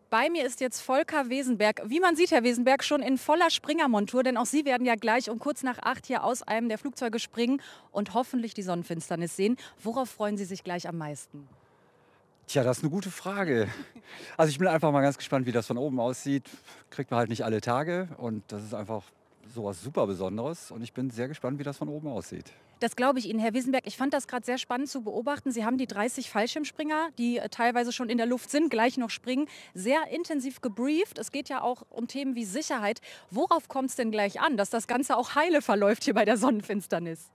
Bei mir ist jetzt Volker Wesenberg. Wie man sieht, Herr Wesenberg, schon in voller Springermontur, denn auch Sie werden ja gleich um kurz nach 8 hier aus einem der Flugzeuge springen und hoffentlich die Sonnenfinsternis sehen. Worauf freuen Sie sich gleich am meisten? Tja, das ist eine gute Frage. Also ich bin einfach mal ganz gespannt, wie das von oben aussieht. Kriegt man halt nicht alle Tage und das ist einfach so was super Besonderes und ich bin sehr gespannt, wie das von oben aussieht. Das glaube ich Ihnen, Herr Wesenberg. Ich fand das gerade sehr spannend zu beobachten. Sie haben die 30 Fallschirmspringer, die teilweise schon in der Luft sind, gleich noch springen, sehr intensiv gebrieft. Es geht ja auch um Themen wie Sicherheit. Worauf kommt es denn gleich an, dass das Ganze auch heile verläuft hier bei der Sonnenfinsternis?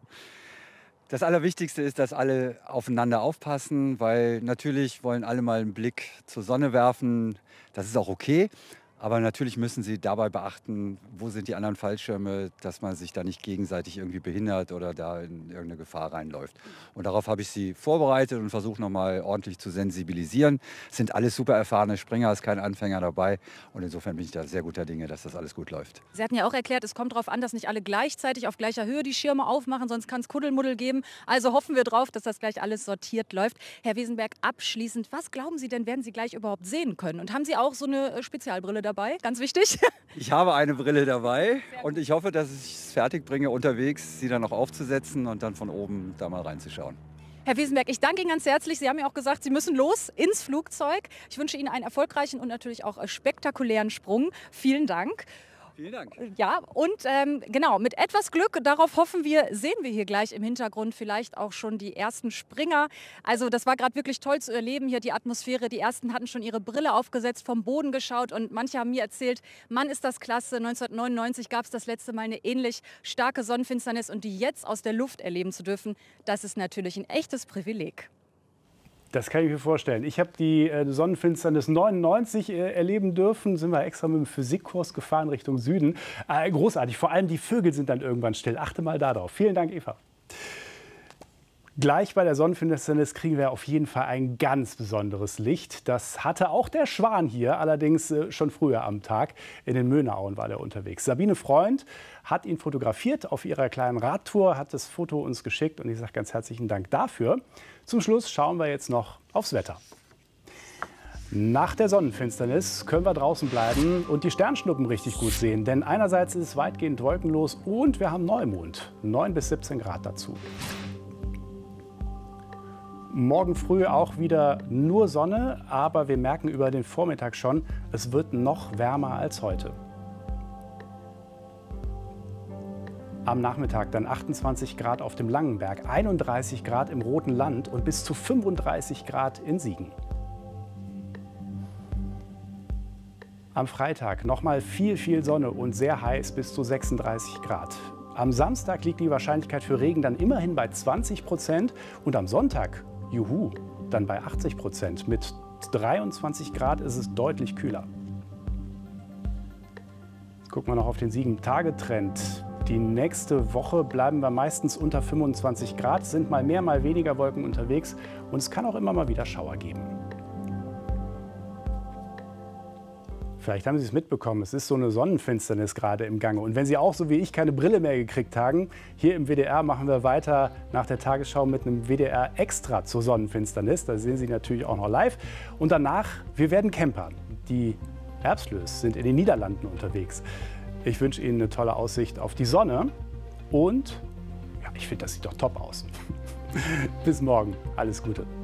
Das Allerwichtigste ist, dass alle aufeinander aufpassen, weil natürlich wollen alle mal einen Blick zur Sonne werfen. Das ist auch okay. Aber natürlich müssen sie dabei beachten, wo sind die anderen Fallschirme, dass man sich da nicht gegenseitig irgendwie behindert oder da in irgendeine Gefahr reinläuft. Und darauf habe ich sie vorbereitet und versuche nochmal ordentlich zu sensibilisieren. Es sind alles super erfahrene Springer, ist kein Anfänger dabei. Und insofern bin ich da sehr guter Dinge, dass das alles gut läuft. Sie hatten ja auch erklärt, es kommt darauf an, dass nicht alle gleichzeitig auf gleicher Höhe die Schirme aufmachen, sonst kann es Kuddelmuddel geben. Also hoffen wir drauf, dass das gleich alles sortiert läuft. Herr Wesenberg, abschließend, was glauben Sie denn, werden Sie gleich überhaupt sehen können? Und haben Sie auch so eine Spezialbrille dabei? Ganz wichtig. Ich habe eine Brille dabei und ich hoffe, dass ich es fertig bringe, unterwegs sie dann noch aufzusetzen und dann von oben da mal reinzuschauen. Herr Wesenberg, ich danke Ihnen ganz herzlich. Sie haben ja auch gesagt, Sie müssen los ins Flugzeug. Ich wünsche Ihnen einen erfolgreichen und natürlich auch spektakulären Sprung. Vielen Dank. Vielen Dank. Ja, und genau, mit etwas Glück, darauf hoffen wir, sehen wir hier gleich im Hintergrund vielleicht auch schon die ersten Springer. Also das war gerade wirklich toll zu erleben, hier die Atmosphäre. Die ersten hatten schon ihre Brille aufgesetzt, vom Boden geschaut und manche haben mir erzählt, Mann, ist das klasse, 1999 gab es das letzte Mal eine ähnlich starke Sonnenfinsternis und die jetzt aus der Luft erleben zu dürfen, das ist natürlich ein echtes Privileg. Das kann ich mir vorstellen. Ich habe die Sonnenfinsternis 99 erleben dürfen. Sind wir extra mit dem Physikkurs gefahren Richtung Süden. Großartig. Vor allem die Vögel sind dann irgendwann still. Achte mal darauf. Vielen Dank, Eva. Gleich bei der Sonnenfinsternis kriegen wir auf jeden Fall ein ganz besonderes Licht. Das hatte auch der Schwan hier, allerdings schon früher am Tag. In den Möhneauen war der unterwegs. Sabine Freund hat ihn fotografiert auf ihrer kleinen Radtour, hat das Foto uns geschickt und ich sage ganz herzlichen Dank dafür. Zum Schluss schauen wir jetzt noch aufs Wetter. Nach der Sonnenfinsternis können wir draußen bleiben und die Sternschnuppen richtig gut sehen. Denn einerseits ist es weitgehend wolkenlos und wir haben Neumond. 9 bis 17 Grad dazu. Morgen früh auch wieder nur Sonne, aber wir merken über den Vormittag schon, es wird noch wärmer als heute. Am Nachmittag dann 28 Grad auf dem Langenberg, 31 Grad im Roten Land und bis zu 35 Grad in Siegen. Am Freitag nochmal viel Sonne und sehr heiß bis zu 36 Grad. Am Samstag liegt die Wahrscheinlichkeit für Regen dann immerhin bei 20% und am Sonntag, juhu, dann bei 80%. Mit 23 Grad ist es deutlich kühler. Jetzt gucken wir noch auf den 7-Tage-Trend. Die nächste Woche bleiben wir meistens unter 25 Grad, sind mal mehr, mal weniger Wolken unterwegs und es kann auch immer mal wieder Schauer geben. Vielleicht haben Sie es mitbekommen, es ist so eine Sonnenfinsternis gerade im Gange. Und wenn Sie auch so wie ich keine Brille mehr gekriegt haben, hier im WDR machen wir weiter nach der Tagesschau mit einem WDR Extra zur Sonnenfinsternis. Da sehen Sie natürlich auch noch live. Und danach, wir werden campern. Die Erbslös sind in den Niederlanden unterwegs. Ich wünsche Ihnen eine tolle Aussicht auf die Sonne und ja, ich finde, das sieht doch top aus. Bis morgen. Alles Gute.